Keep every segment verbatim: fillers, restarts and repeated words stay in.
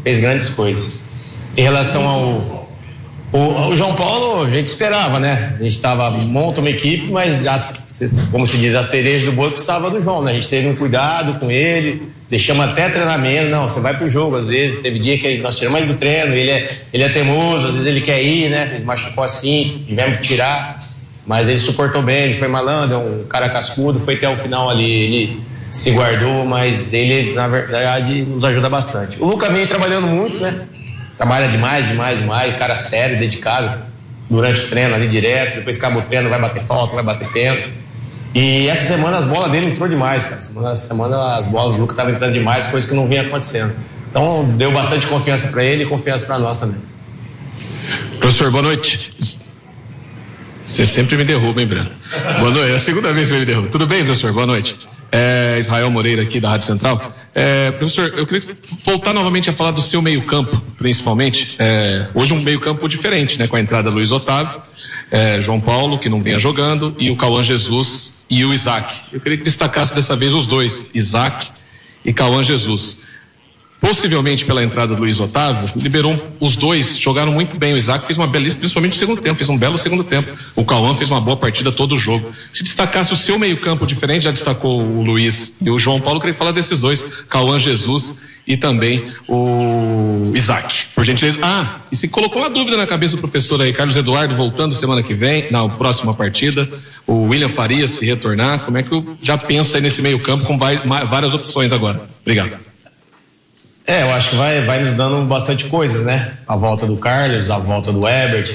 fez grandes coisas. Em relação ao o, o João Paulo, a gente esperava, né? A gente tava, monta uma equipe, mas as, como se diz, a cereja do bolo precisava do João, né? A gente teve um cuidado com ele, deixamos até treinamento, não, você vai pro jogo às vezes, teve dia que nós tiramos ele do treino, ele é, ele é teimoso, às vezes ele quer ir, né? Ele machucou assim, tivemos que tirar, mas ele suportou bem, ele foi malandro, é um cara cascudo, foi até o final ali, ele se guardou, mas ele, na verdade, nos ajuda bastante. O Luca vem trabalhando muito, né? Trabalha demais, demais, demais, cara sério, dedicado, durante o treino ali direto, depois acaba o treino, vai bater falta, vai bater pênalti. E essa semana as bolas dele entrou demais, cara. Semana, semana as bolas do Luca estavam entrando demais, coisa que não vinha acontecendo. Então deu bastante confiança para ele e confiança para nós também. Professor, boa noite. Você sempre me derruba, hein, Breno? Boa noite, é a segunda vez que você me derruba. Tudo bem, professor? Boa noite. É, Israel Moreira aqui da Rádio Central. É, professor, eu queria voltar novamente a falar do seu meio campo, principalmente. É, hoje um meio campo diferente, né? Com a entrada do Luiz Otávio, é, João Paulo, que não vinha jogando, e o Cauã Jesus e o Isaac. Eu queria que destacasse dessa vez os dois, Isaac e Cauã Jesus. Possivelmente pela entrada do Luiz Otávio, liberou os dois, jogaram muito bem. O Isaac fez uma belíssima, principalmente no segundo tempo, fez um belo segundo tempo. O Cauã fez uma boa partida todo o jogo. Se destacasse o seu meio campo diferente, já destacou o Luiz e o João Paulo, eu queria falar desses dois, Cauã Jesus e também o Isaac, por gentileza. Ah, e se colocou uma dúvida na cabeça do professor aí, Carlos Eduardo voltando semana que vem, na próxima partida, o William Farias se retornar, como é que já pensa aí nesse meio campo com várias opções agora? Obrigado. É, eu acho que vai, vai nos dando bastante coisas, né? A volta do Carlos, a volta do Herbert,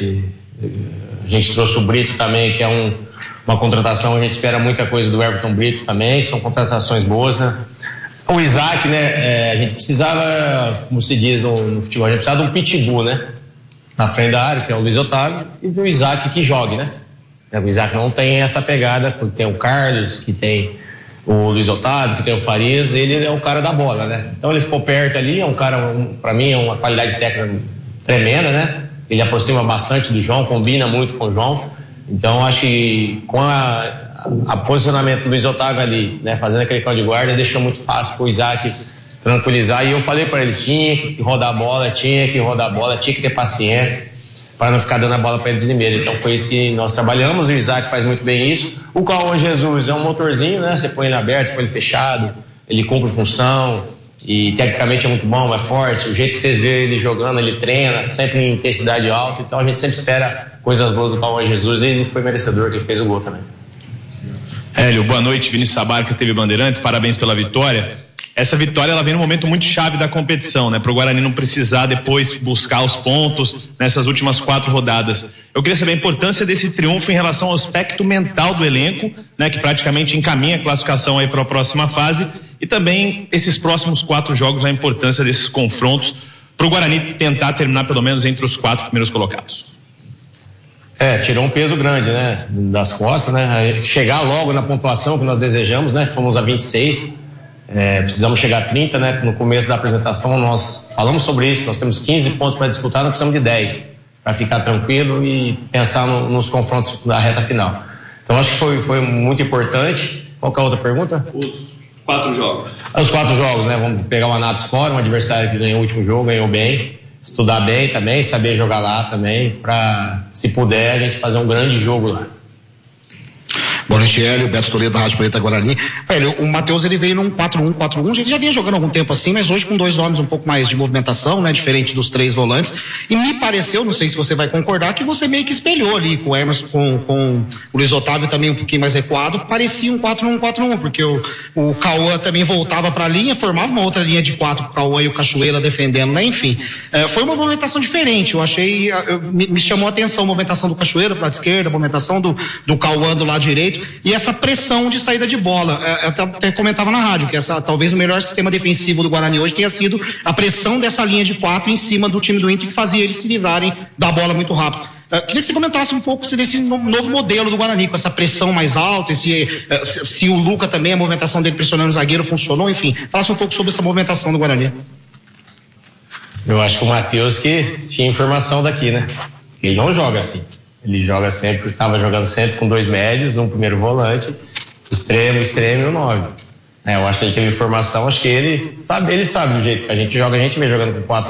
a gente trouxe o Brito também, que é um, uma contratação, a gente espera muita coisa do Everton Brito também, são contratações boas, né? O Isaac, né? É, a gente precisava, como se diz no, no futebol, a gente precisava de um pitbull, né? Na frente da área, que é o Luiz Otávio, e do Isaac que jogue, né? O Isaac não tem essa pegada, porque tem o Carlos, que tem o Luiz Otávio, que tem o Farias, ele é o cara da bola, né? Então ele ficou perto ali, é um cara, um, pra mim é uma qualidade técnica tremenda, né? Ele aproxima bastante do João, combina muito com o João, então acho que com a, a, a posicionamento do Luiz Otávio ali, né? Fazendo aquele cão de guarda, deixou muito fácil pro Isaac tranquilizar, e eu falei para eles, tinha que rodar a bola, tinha que rodar a bola, tinha que ter paciência, para não ficar dando a bola para ele de primeira. Então foi isso que nós trabalhamos, o Isaac faz muito bem isso. O Cauã Jesus é um motorzinho, né? Você põe ele aberto, você põe ele fechado, ele cumpre função e tecnicamente é muito bom, é forte. O jeito que vocês vêem ele jogando, ele treina, sempre em intensidade alta. Então a gente sempre espera coisas boas do Cauã Jesus e ele foi merecedor, que fez o gol também. Hélio, boa noite. Vinícius Sabarca, T V Bandeirantes, parabéns pela vitória. Essa vitória ela vem num momento muito chave da competição, né? Para o Guarani não precisar depois buscar os pontos nessas últimas quatro rodadas. Eu queria saber a importância desse triunfo em relação ao aspecto mental do elenco, né? Que praticamente encaminha a classificação aí para a próxima fase, e também esses próximos quatro jogos, a importância desses confrontos para o Guarani tentar terminar pelo menos entre os quatro primeiros colocados. É, tirou um peso grande, né? Das costas, né? Chegar logo na pontuação que nós desejamos, né? Fomos a vinte e seis. É, precisamos chegar a trinta, né? No começo da apresentação nós falamos sobre isso, nós temos quinze pontos para disputar, nós precisamos de dez para ficar tranquilo e pensar no, nos confrontos da reta final. Então acho que foi, foi muito importante. Qual que é a outra pergunta? Os quatro jogos. Os quatro jogos, né? Vamos pegar o Anápolis fora, um adversário que ganhou o último jogo, ganhou bem, estudar bem também, saber jogar lá também, para, se puder, a gente fazer um grande jogo lá. Boa noite, Hélio, Beto Toledo da Rádio Preta Guarani. Hélio, o Matheus ele veio num quatro um quatro um, a gente já vinha jogando há algum tempo assim, mas hoje com dois nomes um pouco mais de movimentação, né, diferente dos três volantes, e me pareceu, não sei se você vai concordar, que você meio que espelhou ali com o Emerson, com, com o Luiz Otávio também um pouquinho mais recuado, parecia um quatro um quatro um, porque o, o Cauã também voltava para a linha, formava uma outra linha de quatro com o Cauã e o Cachoeira defendendo, né, enfim, é, foi uma movimentação diferente, eu achei, eu, me, me chamou a atenção a movimentação do Cachoeira pro lado esquerdo, a movimentação do, do Cauã do lado direito, e essa pressão de saída de bola. Eu até, até comentava na rádio que essa, talvez o melhor sistema defensivo do Guarani hoje tenha sido a pressão dessa linha de quatro em cima do time do Inter, que fazia eles se livrarem da bola muito rápido. Uh, queria que você comentasse um pouco desse novo modelo do Guarani, com essa pressão mais alta, esse, uh, se, se o Luca também, a movimentação dele pressionando o zagueiro funcionou, enfim, falasse um pouco sobre essa movimentação do Guarani. Eu acho que o Matheus que tinha informação daqui, né? Ele não joga assim. Ele joga sempre, estava jogando sempre com dois médios, um primeiro volante, extremo, extremo e um nove. É, eu acho que ele teve informação, acho que ele sabe, ele sabe do jeito que a gente joga, a gente vem jogando com quatro